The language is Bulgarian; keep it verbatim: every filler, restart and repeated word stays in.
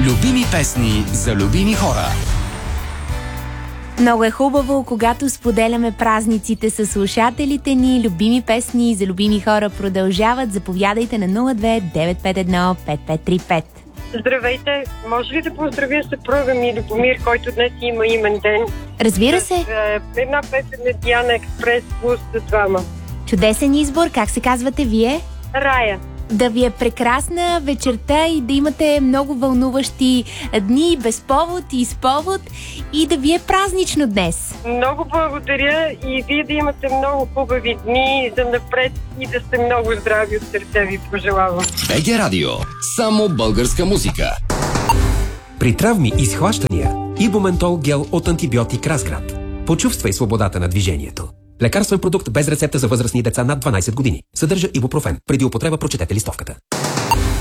Любими песни за любими хора. Много е хубаво, когато споделяме празниците с слушателите ни. Любими песни за любими хора продължават. Заповядайте на нула две девет пет едно пет пет три пет. Здравейте! Може ли да поздравя съпруга ми Любомир, който днес има имен ден? Разбира се. С, една песен на Диана Експрес плюс за двама. Чудесен избор. Как се казвате вие? Рая. Да ви е прекрасна вечерта и да имате много вълнуващи дни без повод и с повод и да ви е празнично днес. Много благодаря и вие да имате много хубави дни за напред и да сте много здрави, от сърце ви пожелавам. БГ Радио. Само българска музика. При травми и схващания Ибументол гел от антибиотик Разград. Почувствай свободата на движението. Лекарствен продукт без рецепта за възрастни деца над дванайсет години. Съдържа ибупрофен. Преди употреба прочетете листовката.